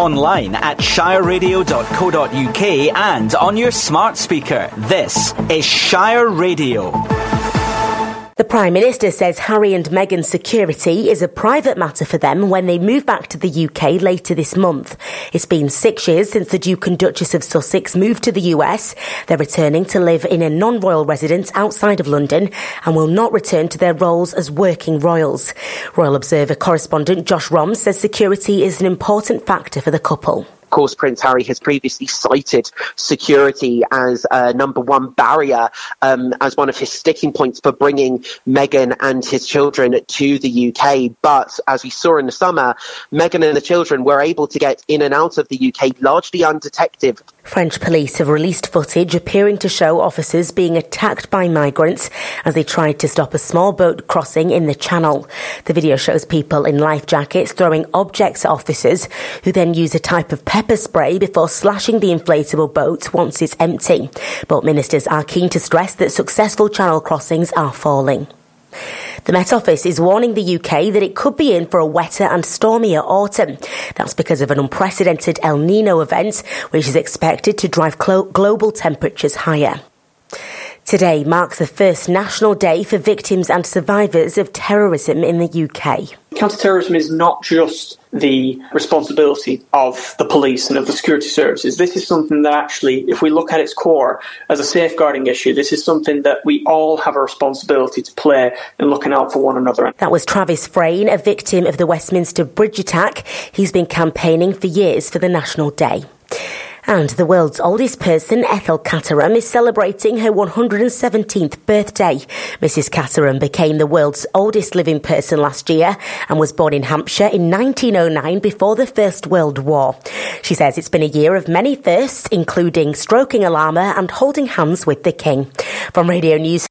online at shireradio.co.uk and on your smart speaker. This is Shire Radio. The Prime Minister says Harry and Meghan's security is a private matter for them when they move back to the UK later this month. It's been 6 years since the Duke and Duchess of Sussex moved to the US. They're returning to live in a non-royal residence outside of London and will not return to their roles as working royals. Royal Observer correspondent Josh Romm says security is an important factor for the couple. Of course, Prince Harry has previously cited security as a number one barrier, as one of his sticking points for bringing Meghan and his children to the UK. But as we saw in the summer, Meghan and the children were able to get in and out of the UK largely undetected. French police have released footage appearing to show officers being attacked by migrants as they tried to stop a small boat crossing in the Channel. The video shows people in life jackets throwing objects at officers who then use a type of pepper spray before slashing the inflatable boat once it's empty. But ministers are keen to stress that successful Channel crossings are falling. The Met Office is warning the UK that it could be in for a wetter and stormier autumn. That's because of an unprecedented El Nino event, which is expected to drive global temperatures higher. Today marks the first National Day for victims and survivors of terrorism in the UK. Counter-terrorism is not just the responsibility of the police and of the security services. This is something that actually, if we look at its core as a safeguarding issue, this is something that we all have a responsibility to play in looking out for one another. That was Travis Frayne, a victim of the Westminster Bridge attack. He's been campaigning for years for the National Day. And the world's oldest person, Ethel Caterham, is celebrating her 117th birthday. Mrs. Caterham became the world's oldest living person last year and was born in Hampshire in 1909 before the First World War. She says it's been a year of many firsts, including stroking a llama and holding hands with the King. From Radio News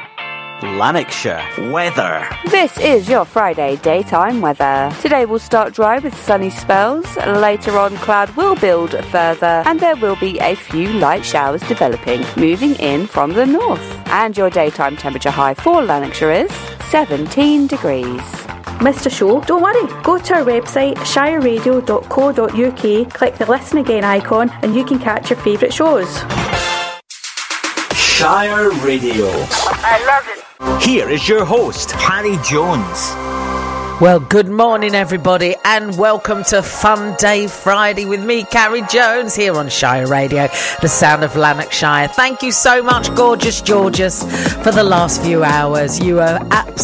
Lanarkshire weather. This is your Friday daytime weather. Today will start dry with sunny spells. Later on, cloud will build further and there will be a few light showers developing, moving in from the north. And your daytime temperature high for Lanarkshire is 17 degrees. Missed a show? Don't worry. Go to our website, shireradio.co.uk, click the Listen Again icon and you can catch your favourite shows. Shire Radio. I love it. Here is your host, Harry Jones. Well, good morning, everybody, and welcome to Fun Day Friday with me, Carrie Jones, here on Shire Radio, the sound of Lanarkshire. Thank you so much, gorgeous Georges, for the last few hours. You are absolutely